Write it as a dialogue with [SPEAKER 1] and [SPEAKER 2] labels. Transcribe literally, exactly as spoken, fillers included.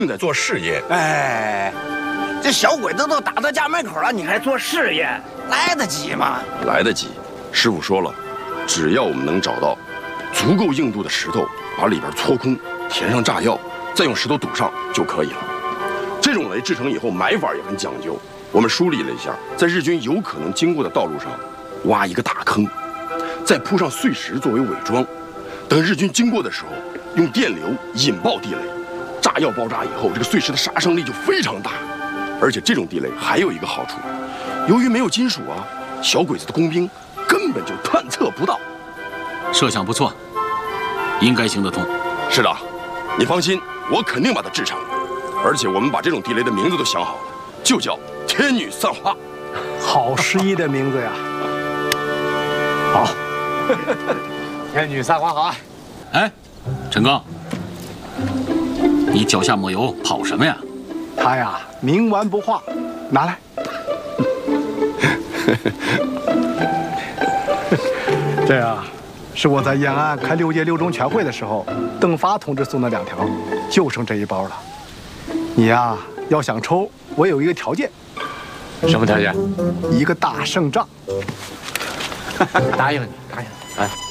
[SPEAKER 1] 正在做试验。
[SPEAKER 2] 哎，这小鬼子都打到家门口了，你还做试验，来得及吗？
[SPEAKER 1] 来得及。师傅说了，只要我们能找到足够硬度的石头，把里边搓空，填上炸药，再用石头堵上就可以了。这种雷制成以后，埋法也很讲究。我们梳理了一下，在日军有可能经过的道路上挖一个大坑，再铺上碎石作为伪装，等日军经过的时候，用电流引爆地雷。炸药爆炸以后，这个碎石的杀伤力就非常大。而且这种地雷还有一个好处，由于没有金属啊，小鬼子的工兵根本就探测不到。
[SPEAKER 3] 设想不错，应该行得通。
[SPEAKER 1] 是的，你放心，我肯定把它制成。而且我们把这种地雷的名字都想好了，就叫天女散花。
[SPEAKER 4] 好诗意的名字呀！好，
[SPEAKER 2] 天女散花好啊！
[SPEAKER 3] 哎，陈刚，你脚下抹油，跑什么呀？
[SPEAKER 4] 他呀，冥顽不化，拿来。这呀，是我在延安开六届六中全会的时候，邓发同志送的两条，就剩这一包了。你呀，要想抽，我有一个条件。
[SPEAKER 2] 什么条件？
[SPEAKER 4] 一个大胜仗。
[SPEAKER 2] 答应你，答应你。哎。